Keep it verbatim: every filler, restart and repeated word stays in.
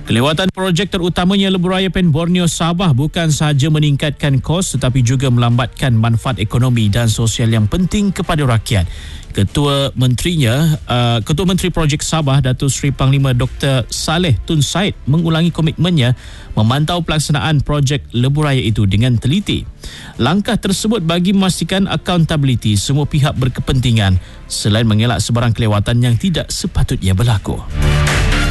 Kelewatan projek terutamanya Lebuhraya Pen Borneo Sabah bukan sahaja meningkatkan kos tetapi juga melambatkan manfaat ekonomi dan sosial yang penting kepada rakyat. Ketua Menterinya, uh, Ketua Menteri Projek Sabah, Datuk Seri Panglima Doktor Saleh Tun Said mengulangi komitmennya memantau pelaksanaan projek Lebuhraya itu dengan teliti. Langkah tersebut bagi memastikan accountability semua pihak berkepentingan selain mengelak sebarang kelewatan yang tidak sepatutnya berlaku.